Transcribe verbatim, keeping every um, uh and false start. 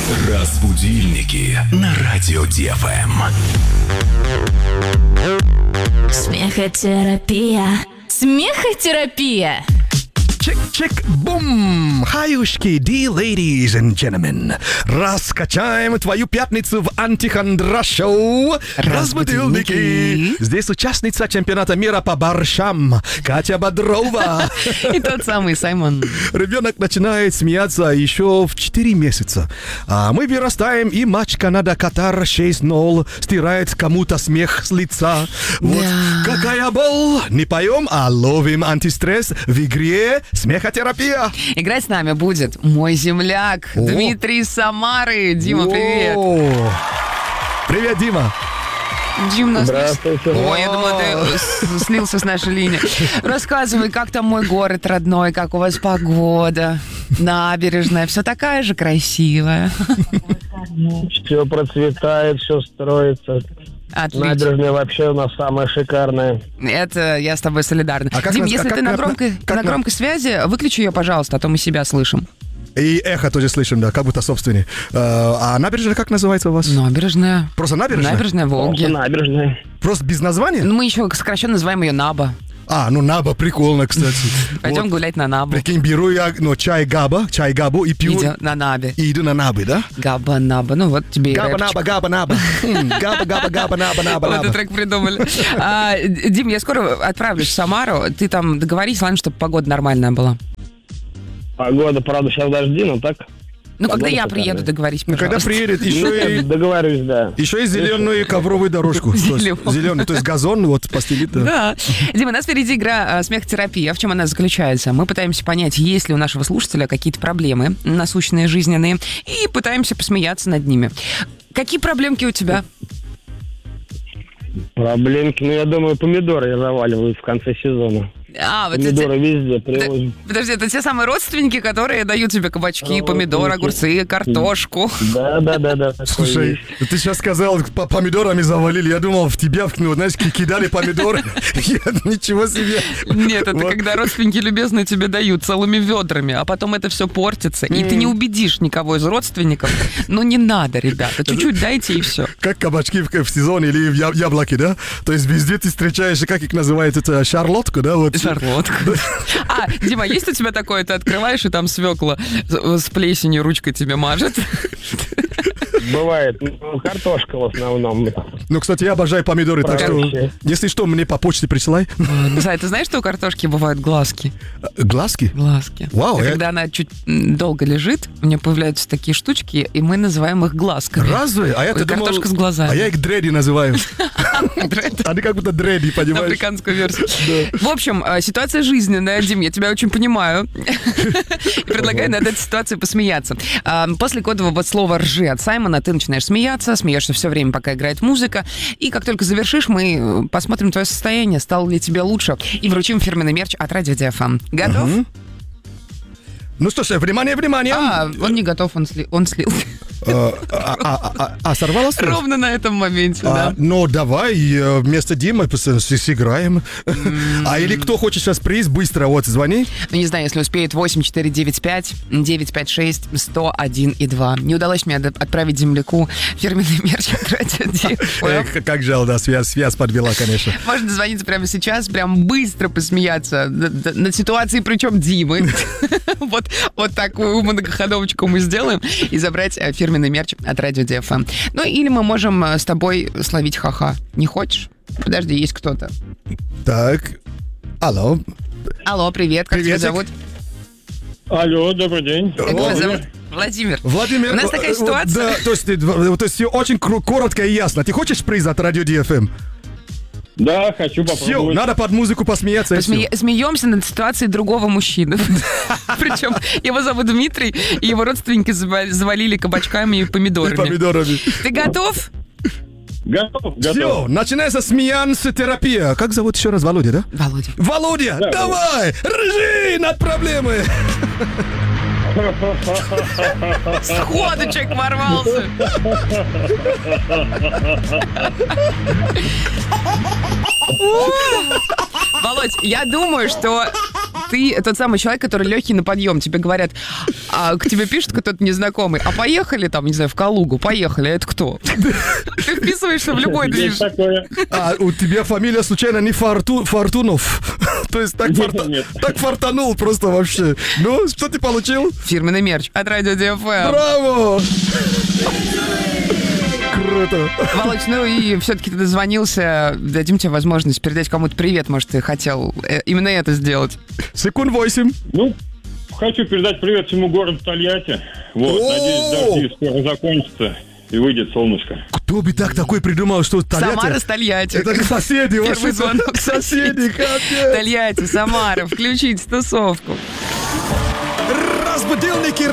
Разбудильники на радио Ди Эф Эм. Смехотерапия. Смехотерапия. Чик-чик-бум! Хаюшки, dear ladies and gentlemen. Раскачаем твою пятницу в антихандра-шоу «Разбудильники». Здесь участница чемпионата мира по борщам Катя Бодрова. И тот самый Саймон. Ребенок начинает смеяться еще в четыре месяца. А мы вырастаем, и матч Канада-Катар шесть ноль стирает кому-то смех с лица. Вот Да. какая боль! Не поем, а ловим антистресс в игре «Смехотерапия». Играть с нами будет мой земляк О. Дмитрий из Самары. Дима, привет. О. Привет, Дима. Дим, нас... Здравствуйте. Ой, я думала, ты с- слился с нашей линии. Рассказывай, как там мой город родной, как у вас погода, набережная, все такая же красивая. Все процветает, все строится. Отлично. Набережная вообще у нас самая шикарная. Это я с тобой солидарна. А как Дим, нас- если а как ты на на- громкой, как на на- громкой связи, выключи ее, пожалуйста, а то мы себя слышим. И эхо тоже слышим, да, как будто собственный. Э, А набережная как называется у вас? Набережная. Просто набережная? Набережная Волги. Набережная. Просто без названия? Ну, мы еще сокращенно называем ее Наба. А, ну Наба прикольно, кстати. Пойдем Вот. гулять на Набу. Прикинь, беру я ну, чай Габа, чай Габу и пью. Иди на Набе. И иду на Набы, да? Габа, Наба. Ну вот тебе и Габа, рэпчик. Наба, Габа, Наба. М, Габа, Габа, Габа, Наба, Наба, Вот этот Наба. трек придумали. А, Дим, я скоро отправлюсь в Самару. Ты там договорись, ладно, чтобы погода нормальная была. Погода, правда, сейчас дожди, но так. Ну, когда Погода я шикарная. приеду, договорись, Ну, когда пожалуйста. приедет, Ну, еще и... договорюсь, да. Еще и зеленую ковровую дорожку. Зелёную. Зеленую, то есть газон вот постелит. Да. Да. Дима, у нас впереди игра а, «Смехотерапия». В чем она заключается? Мы пытаемся понять, есть ли у нашего слушателя какие-то проблемы насущные, жизненные, и пытаемся посмеяться над ними. Какие проблемки у тебя? Проблемки, ну, я думаю, помидоры заваливают в конце сезона. А, вот эти... Помидоры везде привозят. Подожди, это те самые родственники, которые дают тебе кабачки, помидоры, огурцы, картошку. Да, да, да, да. такое Слушай, есть. ты сейчас сказал, по помидорами завалили. Я думал, в тебя, ну, знаешь, ки- кидали помидоры. Я- Ничего себе. Нет, это Вот. когда родственники любезно тебе дают целыми ведрами, а потом это все портится, и ты не убедишь никого из родственников. Ну не надо, ребята, чуть-чуть дайте и все. Как кабачки в, в сезоне или в я- яблоки, да? То есть везде ты встречаешь, как их называют, это шарлотку, да? Вот. Шарлотка. А, Дима, есть у тебя такое? Ты открываешь, и там свекла с с плесенью ручкой тебе мажет? Бывает, ну, картошка в основном. Ну, кстати, я обожаю помидоры, так что, Короче. если что, мне по почте присылай. Зай, ты знаешь, что у картошки бывают глазки? Глазки? Глазки. Вау, И я- когда она чуть м, долго лежит, у нее появляются такие штучки, и мы называем их глазками. Разве? А я Ой, думал... картошка с глазами. А я их дреди называю. Дред. Они как будто дреди, понимаешь? Африканскую версию. В общем, э, ситуация жизненная, Дим, я тебя очень понимаю. И предлагаю над этой ситуацией посмеяться. А, После кодового слова «ржи» от Саймона ты начинаешь смеяться, смеешься все время, пока играет музыка. И как только завершишь, мы э, посмотрим твое состояние, стало ли тебе лучше, и вручим фирменный мерч от Радио Ди Эф Эм. Готов? Ну что ж, внимание, внимание. А, он не готов, он, сли- он слил. Э, А, а, а, а, сорвалась? связь? Ровно на этом моменте, А, да. ну, давай э, вместо Димы пос- с- сыграем. А или кто хочет сейчас приз, быстро вот звони. Ну, не знаю, если успеет, восемь четыре девять пять девять пять шесть сто один и два. Не удалось мне отда- отправить земляку фирменный мерч от Радио Ди Эф Эм. Эх, как жаль, да, связь, связь подвела, конечно. Можно дозвониться прямо сейчас, прям быстро посмеяться д- д- над ситуацией, причем Димы. Вот, вот такую многоходовочку мы сделаем и забрать э, фирменный мерч от Радио Ди Эф Эм. Ну, или мы можем э, с тобой словить ха-ха. Не хочешь? Подожди, есть кто-то. Так, алло. Алло, привет, как тебя Приветик. зовут? Алло, добрый день. Как тебя зовут? Владимир. Владимир, У нас такая э, ситуация. Да, то есть, э, то есть все очень кру- коротко и ясно. Ты хочешь приз от Радио Ди Эф Эм? Да, хочу Все, попробовать. надо под музыку посмеяться и Посме- все. Смеемся над ситуацией другого мужчины. Причем его зовут Дмитрий, и его родственники зава- завалили кабачками и помидорами. Помидорами. Ты готов? Готов, Все, готов. начинается смеянс терапия. Как зовут еще раз Володя, да? Володя. Володя, Да. давай, ржи над проблемой. Сходу человек ворвался. Володь, я думаю, что ты тот самый человек, который легкий на подъем. Тебе говорят, а к тебе пишет кто-то незнакомый, а поехали там, не знаю, в Калугу, поехали, а это кто? Ты вписываешься в любой движ. Есть такое. А у тебя фамилия случайно не Форту... Фортунов? То есть так, Нет, форта... нет. так фартанул просто вообще. Ну, что ты получил? Фирменный мерч от Радио ди эф эм. Браво! Круто. Володь, ну и все-таки ты дозвонился. Дадим тебе возможность передать кому-то привет. Может, ты хотел э, именно это сделать. Секунд восемь. Ну, хочу передать привет всему городу Тольятти. Вот, О! надеюсь, дожди скоро закончатся и выйдет солнышко. Кто бы так такой придумал, что Тольятти... Самара с Тольятти. Это к соседи, Первый вообще. звонок. К соседи, капец. Тольятти, Самара, включить тусовку. Разбудилники